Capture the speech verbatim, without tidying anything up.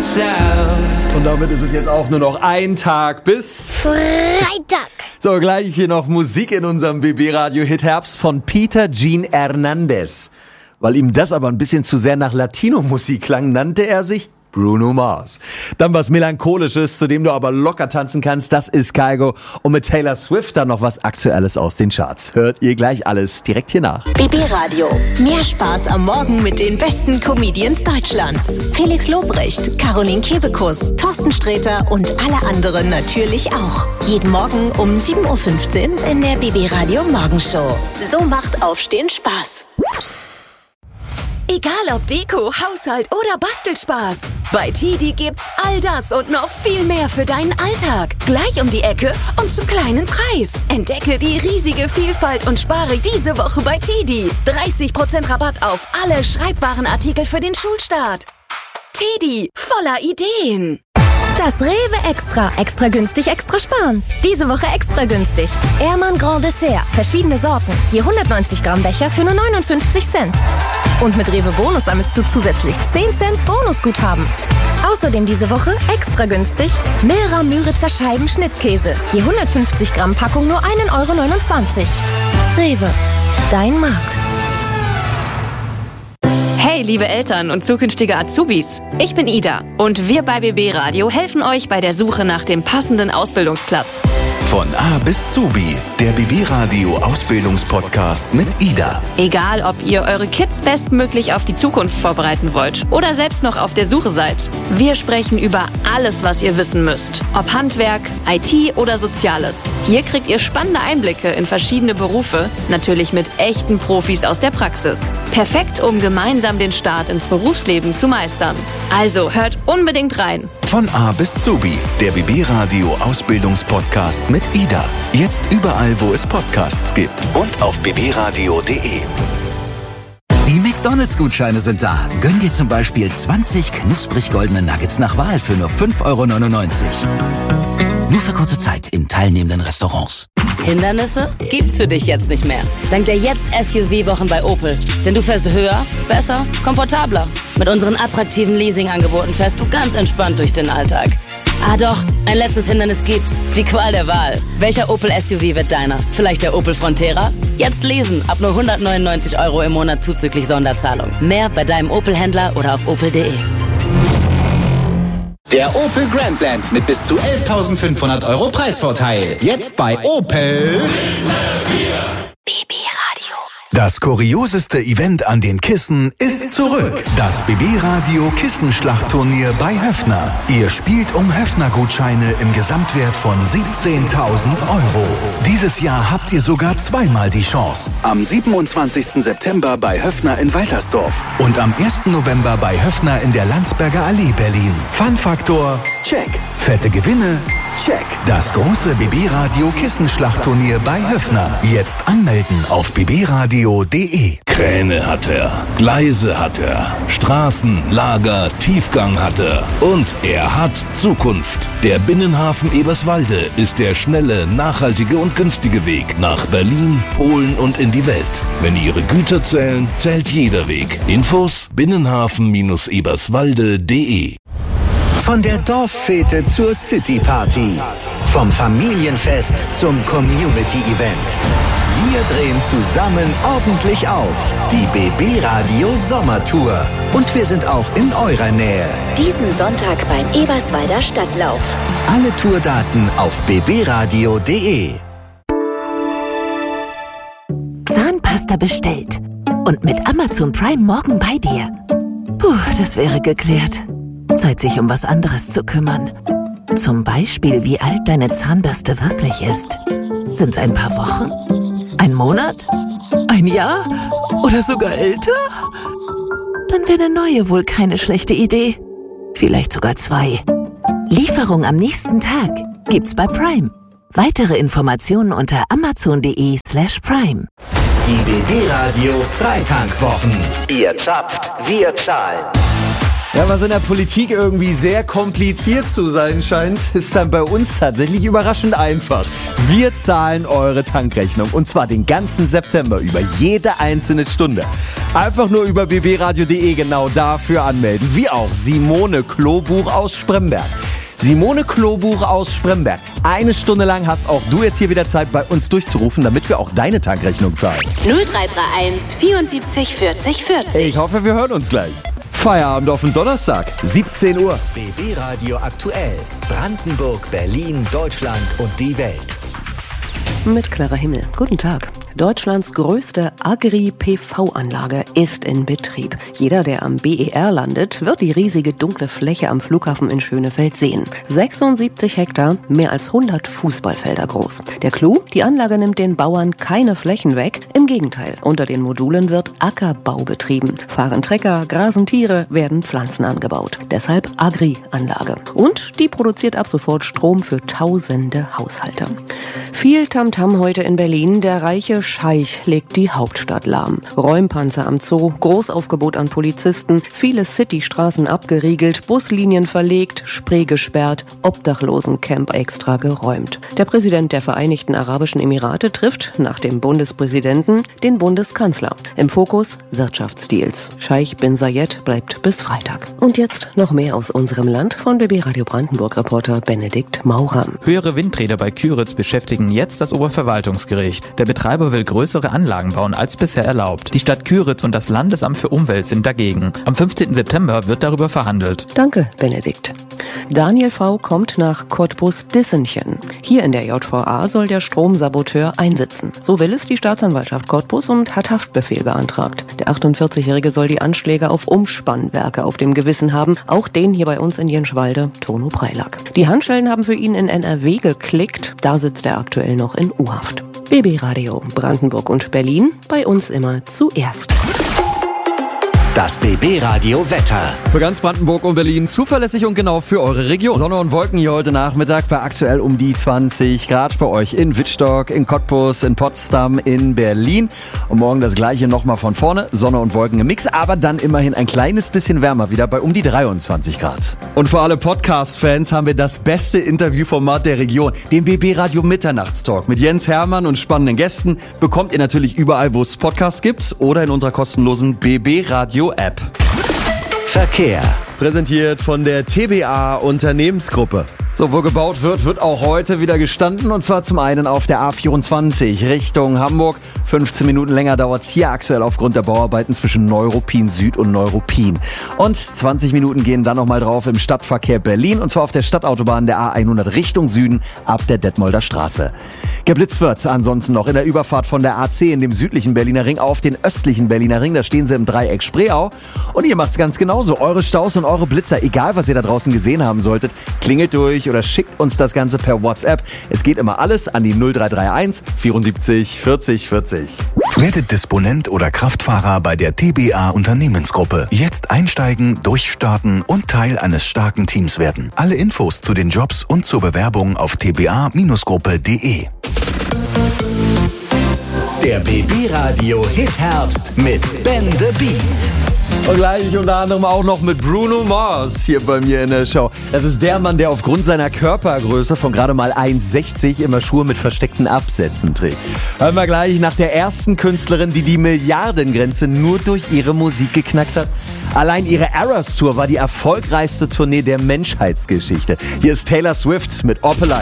lights out. Und damit ist es jetzt auch nur noch ein Tag bis Freitag. So, gleich hier noch Musik in unserem B B-Radio-Hit Herbst von Peter Gene Hernandez. Weil ihm das aber ein bisschen zu sehr nach Latino-Musik klang, nannte er sich Bruno Mars. Dann was Melancholisches, zu dem du aber locker tanzen kannst, das ist Kygo. Und mit Taylor Swift dann noch was Aktuelles aus den Charts. Hört ihr gleich alles direkt hier nach. B B-Radio. Mehr Spaß am Morgen mit den besten Comedians Deutschlands. Felix Lobrecht, Caroline Kebekus, Thorsten Sträter und alle anderen natürlich auch. Jeden Morgen um sieben Uhr fünfzehn in der B B-Radio Morgenshow. So macht Aufstehen Spaß. Egal ob Deko, Haushalt oder Bastelspaß. Bei Tidi gibt's all das und noch viel mehr für deinen Alltag. Gleich um die Ecke und zum kleinen Preis. Entdecke die riesige Vielfalt und spare diese Woche bei Tidi. dreißig Prozent Rabatt auf alle Schreibwarenartikel für den Schulstart. Tidi, voller Ideen. Das Rewe Extra. Extra günstig, extra sparen. Diese Woche extra günstig. Ehrmann Grand Dessert. Verschiedene Sorten. Je hundertneunzig Gramm Becher für nur neunundfünfzig Cent. Und mit Rewe Bonus sammelst du zusätzlich zehn Cent Bonusguthaben. Außerdem diese Woche extra günstig Milra Müritzer Scheiben Schnittkäse. Je hundertfünfzig Gramm Packung nur ein Euro neunundzwanzig. Rewe. Dein Markt. Hey, liebe Eltern und zukünftige Azubis. Ich bin Ida und wir bei B B-Radio helfen euch bei der Suche nach dem passenden Ausbildungsplatz. Von A bis Zubi, der B B-Radio Ausbildungspodcast mit Ida. Egal, ob ihr eure Kids bestmöglich auf die Zukunft vorbereiten wollt oder selbst noch auf der Suche seid. Wir sprechen über alles, was ihr wissen müsst. Ob Handwerk, I T oder Soziales. Hier kriegt ihr spannende Einblicke in verschiedene Berufe, natürlich mit echten Profis aus der Praxis. Perfekt, um gemeinsam den Start ins Berufsleben zu meistern. Also hört unbedingt rein. Von A bis Zubi, der B B-Radio Ausbildungspodcast mit Ida. Jetzt überall, wo es Podcasts gibt und auf b b radio punkt d e. Die McDonalds-Gutscheine sind da. Gönn dir zum Beispiel zwanzig knusprig goldene Nuggets nach Wahl für nur fünf Euro neunundneunzig. Nur für kurze Zeit in teilnehmenden Restaurants. Hindernisse gibt's für dich jetzt nicht mehr. Dank der Jetzt-S U V-Wochen bei Opel. Denn du fährst höher, besser, komfortabler. Mit unseren attraktiven Leasing-Angeboten fährst du ganz entspannt durch den Alltag. Ah doch, ein letztes Hindernis gibt's. Die Qual der Wahl. Welcher Opel S U V wird deiner? Vielleicht der Opel Frontera? Jetzt lesen, ab nur hundertneunundneunzig Euro im Monat zuzüglich Sonderzahlung. Mehr bei deinem Opel-Händler oder auf opel punkt d e. Der Opel Grandland mit bis zu elftausendfünfhundert Euro Preisvorteil. Jetzt bei Opel. B B-Radio. Das kurioseste Event an den Kissen ist zurück. Das B B-Radio Kissenschlachtturnier bei Höffner. Ihr spielt um Höffner-Gutscheine im Gesamtwert von siebzehntausend Euro. Dieses Jahr habt ihr sogar zweimal die Chance. Am siebenundzwanzigsten September bei Höffner in Waltersdorf und am ersten November bei Höffner in der Landsberger Allee, Berlin. Fun-Faktor, check. Fette Gewinne, check. Das große B B-Radio Kissenschlachtturnier bei Höffner. Jetzt anmelden auf b b radio punkt d e. Kräne hat er, Gleise hat er, Straßen, Lager, Tiefgang hat er. Und er hat Zukunft. Der Binnenhafen Eberswalde ist der schnelle, nachhaltige und günstige Weg nach Berlin, Polen und in die Welt. Wenn Ihre Güter zählen, zählt jeder Weg. Infos binnenhafen eberswalde punkt d e. Von der Dorffete zur City-Party. Vom Familienfest zum Community-Event. Wir drehen zusammen ordentlich auf. Die B B-Radio Sommertour. Und wir sind auch in eurer Nähe. Diesen Sonntag beim Eberswalder Stadtlauf. Alle Tourdaten auf b b radio punkt d e. Zahnpasta bestellt. Und mit Amazon Prime morgen bei dir. Puh, das wäre geklärt. Zeit, sich um was anderes zu kümmern. Zum Beispiel, wie alt deine Zahnbürste wirklich ist. Sind's ein paar Wochen? Ein Monat? Ein Jahr? Oder sogar älter? Dann wäre eine neue wohl keine schlechte Idee. Vielleicht sogar zwei. Lieferung am nächsten Tag gibt's bei Prime. Weitere Informationen unter amazon punkt de slash prime. Die B B-Radio Freitankwwochen. Ihr zapft, wir zahlen. Ja, was in der Politik irgendwie sehr kompliziert zu sein scheint, ist dann bei uns tatsächlich überraschend einfach. Wir zahlen eure Tankrechnung und zwar den ganzen September über, jede einzelne Stunde. Einfach nur über b b radio punkt de genau dafür anmelden, wie auch Simone Klobuch aus Spremberg. Simone Klobuch aus Spremberg. Eine Stunde lang hast auch du jetzt hier wieder Zeit, bei uns durchzurufen, damit wir auch deine Tankrechnung zahlen. null drei drei eins vierundsiebzig vierzig vierzig. Ich hoffe, wir hören uns gleich. Feierabend auf den Donnerstag, siebzehn Uhr. B B Radio aktuell. Brandenburg, Berlin, Deutschland und die Welt. Mit klarer Himmel. Guten Tag. Deutschlands größte Agri-P V-Anlage ist in Betrieb. Jeder, der am B E R landet, wird die riesige dunkle Fläche am Flughafen in Schönefeld sehen. sechsundsiebzig Hektar, mehr als hundert Fußballfelder groß. Der Clou? Die Anlage nimmt den Bauern keine Flächen weg. Im Gegenteil, unter den Modulen wird Ackerbau betrieben. Fahren Trecker, grasen Tiere, werden Pflanzen angebaut. Deshalb Agri-Anlage. Und die produziert ab sofort Strom für tausende Haushalte. Viel Tamtam heute in Berlin. Der reiche Scheich legt die Hauptstadt lahm. Räumpanzer am Zoo, Großaufgebot an Polizisten, viele Citystraßen abgeriegelt, Buslinien verlegt, Spree gesperrt, Obdachlosencamp extra geräumt. Der Präsident der Vereinigten Arabischen Emirate trifft nach dem Bundespräsidenten den Bundeskanzler. Im Fokus Wirtschaftsdeals. Scheich bin Zayed bleibt bis Freitag. Und jetzt noch mehr aus unserem Land von B B Radio Brandenburg-Reporter Benedikt Maurer. Höhere Windräder bei Küritz beschäftigen jetzt das Oberverwaltungsgericht. Der Betreiber will größere Anlagen bauen als bisher erlaubt. Die Stadt Küritz und das Landesamt für Umwelt sind dagegen. Am fünfzehnten September wird darüber verhandelt. Danke, Benedikt. Daniel V. kommt nach Cottbus-Dissenchen. Hier in der J V A soll der Stromsaboteur einsitzen. So will es die Staatsanwaltschaft Cottbus und hat Haftbefehl beantragt. Der achtundvierzigjährige soll die Anschläge auf Umspannwerke auf dem Gewissen haben. Auch den hier bei uns in Jenschwalde, Tono Preilack. Die Handschellen haben für ihn in N R W geklickt. Da sitzt er aktuell noch in U-Haft. B B Radio Brandenburg und Berlin, bei uns immer zuerst. Das B B Radio Wetter. Für ganz Brandenburg und Berlin zuverlässig und genau für eure Region. Sonne und Wolken hier heute Nachmittag bei aktuell um die zwanzig Grad bei euch in Wittstock, in Cottbus, in Potsdam, in Berlin. Und morgen das gleiche nochmal von vorne. Sonne und Wolken im Mix, aber dann immerhin ein kleines bisschen wärmer wieder bei um die dreiundzwanzig Grad. Und für alle Podcast-Fans haben wir das beste Interviewformat der Region. Den B B Radio Mitternachtstalk mit Jens Hermann und spannenden Gästen bekommt ihr natürlich überall, wo es Podcasts gibt oder in unserer kostenlosen B B Radio App. Verkehr. Präsentiert von der T B A Unternehmensgruppe. So, wo gebaut wird, wird auch heute wieder gestanden. Und zwar zum einen auf der A vierundzwanzig Richtung Hamburg. fünfzehn Minuten länger dauert es hier aktuell aufgrund der Bauarbeiten zwischen Neuruppin Süd und Neuruppin. Und zwanzig Minuten gehen dann nochmal drauf im Stadtverkehr Berlin. Und zwar auf der Stadtautobahn der A hundert Richtung Süden ab der Detmolder Straße. Geblitzt wird ansonsten noch in der Überfahrt von der A zehn, dem südlichen Berliner Ring, auf den östlichen Berliner Ring. Da stehen sie im Dreieck Spreeau. Und ihr macht's ganz genauso. Eure Staus und eure Blitzer, egal was ihr da draußen gesehen haben solltet, klingelt durch oder schickt uns das Ganze per WhatsApp. Es geht immer alles an die null drei drei eins vierundsiebzig vierzig vierzig. Werdet Disponent oder Kraftfahrer bei der T B A Unternehmensgruppe. Jetzt einsteigen, durchstarten und Teil eines starken Teams werden. Alle Infos zu den Jobs und zur Bewerbung auf t b a Gruppe punkt de. Der B B Radio Hit Herbst mit Ben the Beat. Und gleich unter anderem auch noch mit Bruno Mars hier bei mir in der Show. Das ist der Mann, der aufgrund seiner Körpergröße von gerade mal eins sechzig immer Schuhe mit versteckten Absätzen trägt. Hören wir gleich nach der ersten Künstlerin, die die Milliardengrenze nur durch ihre Musik geknackt hat. Allein ihre Eras Tour war die erfolgreichste Tournee der Menschheitsgeschichte. Hier ist Taylor Swift mit Opalite.